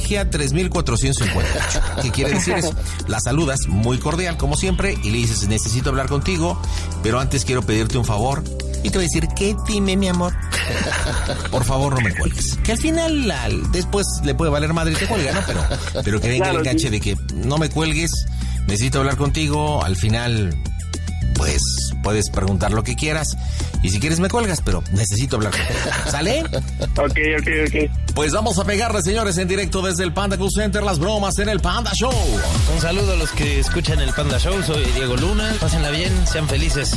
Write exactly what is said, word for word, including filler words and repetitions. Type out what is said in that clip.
Regia tres mil cuatrocientos cincuenta y ocho. ¿Qué quiere decir eso? La saludas muy cordial, como siempre, y le dices, necesito hablar contigo, pero antes quiero pedirte un favor. Y te va a decir, ¿qué? Dime, mi amor. Por favor, no me cuelgues. Que al final, al, después le puede valer madre y te cuelga, ¿no? Pero, pero que venga claro, el enganche sí. de que no me cuelgues, necesito hablar contigo, al final, pues, puedes preguntar lo que quieras. Y si quieres me cuelgas, pero necesito hablar contigo. ¿Sale? Ok, ok, ok. Pues vamos a pegarle, señores, en directo desde el Panda Cool Center, las bromas en el Panda Show. Un saludo a los que escuchan el Panda Show, soy Diego Luna. Pásenla bien, sean felices.